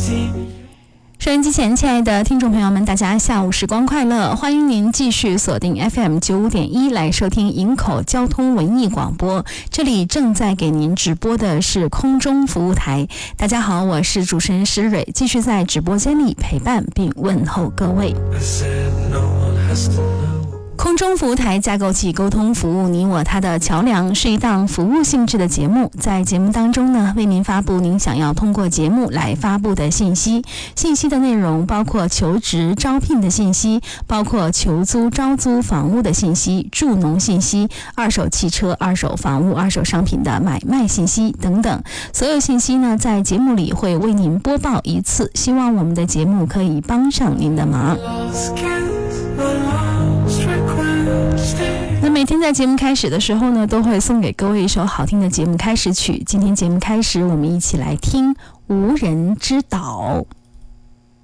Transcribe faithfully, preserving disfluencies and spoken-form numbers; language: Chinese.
收音机前亲爱的听众朋友们，大家下午时光快乐，欢迎您继续锁定 F M 九五点一来收听营口交通文艺广播，这里正在给您直播的是空中服务台。大家好，我是主持人石蕊，继续在直播间里陪伴并问候各位。空中服务台架构起沟通服务你我他的桥梁，是一档服务性质的节目。在节目当中呢，为您发布您想要通过节目来发布的信息。信息的内容包括求职招聘的信息，包括求租招租房屋的信息，助农信息，二手汽车、二手房屋、二手商品的买卖信息等等。所有信息呢，在节目里会为您播报一次，希望我们的节目可以帮上您的忙。那每天在节目开始的时候呢，都会送给各位一首好听的节目开始曲。今天节目开始，我们一起来听《无人之岛》。